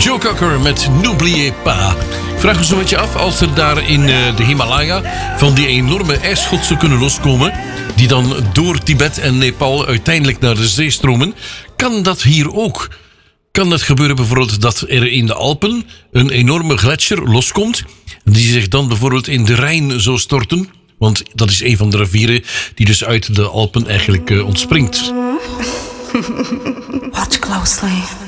Joe Cocker met N'oubliez pas. Vraag me zo met je af, als er daar in de Himalaya van die enorme ijsschotsen kunnen loskomen, die dan door Tibet en Nepal uiteindelijk naar de zee stromen, kan dat hier ook? Kan het gebeuren bijvoorbeeld dat er in de Alpen een enorme gletsjer loskomt, die zich dan bijvoorbeeld in de Rijn zou storten? Want dat is een van de rivieren die dus uit de Alpen eigenlijk ontspringt. Watch closely.